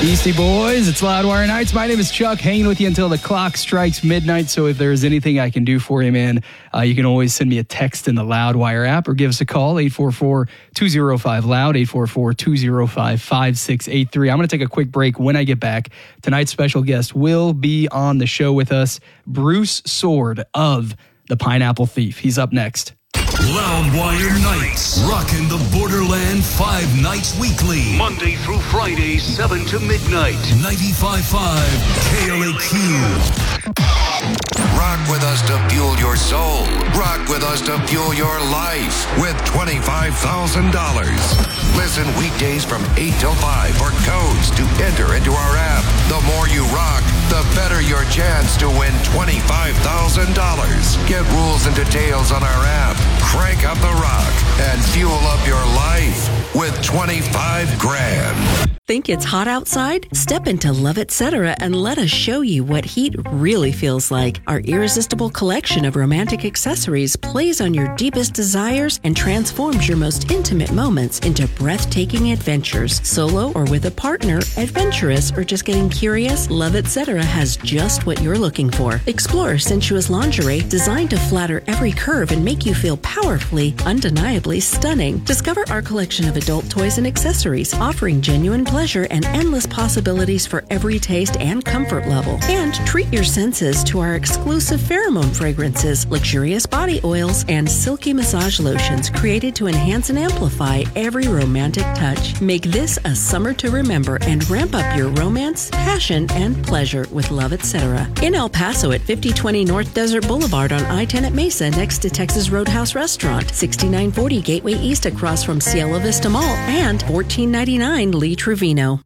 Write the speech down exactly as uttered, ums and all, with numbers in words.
Beastie Boys, it's Loudwire Nights. My name is Chuck, hanging with you until the clock strikes midnight. So if there's anything I can do for you, man, uh, you can always send me a text in the Loudwire app or give us a call, eight four four, two oh five, LOUD, eight four four, two oh five, five six eight three. I'm going to take a quick break. When I get back, tonight's special guest will be on the show with us, Bruce Sword of The Pineapple Thief. He's up next. Loudwire Nights, rocking the borderland five nights weekly. Monday through Friday, seven to midnight. ninety-five point five K L A Q. Rock with us to fuel your soul. Rock with us to fuel your life with twenty-five thousand dollars. Listen weekdays from eight till five for codes to enter into our app. The more you rock, the better your chance to win twenty-five thousand dollars. Get rules and details on our app. Crank up the rock and fuel up your life with twenty-five grand. Think it's hot outside? Step into Love et cetera and let us show you what heat really feels like. Our irresistible collection of romantic accessories plays on your deepest desires and transforms your most intimate moments into breathtaking adventures. Solo or with a partner, adventurous or just getting curious, Love et cetera has just what you're looking for. Explore sensuous lingerie designed to flatter every curve and make you feel powerfully, undeniably stunning. Discover our collection of adult toys and accessories, offering genuine pleasure and endless possibilities for every taste and comfort level. And treat your senses to our exclusive pheromone fragrances, luxurious body oils, and silky massage lotions created to enhance and amplify every romantic touch. Make this a summer to remember and ramp up your romance, passion, and pleasure with Love et cetera. In El Paso at fifty twenty North Desert Boulevard on I ten at Mesa next to Texas Roadhouse Restaurant, sixty-nine forty Gateway East across from Cielo Vista Mall, and fourteen ninety-nine Lee Trevino.